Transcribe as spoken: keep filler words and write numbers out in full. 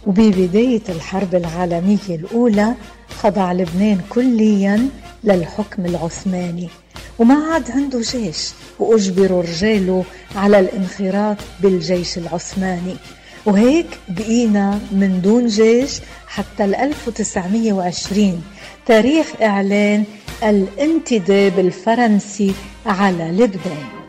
وببداية الحرب العالمية الأولى خضع لبنان كلياً للحكم العثماني وما عاد عنده جيش، وأجبروا رجاله على الانخراط بالجيش العثماني، وهيك بقينا من دون جيش حتى ألف وتسعمية وعشرين تاريخ إعلان الانتداب الفرنسي على لبنان.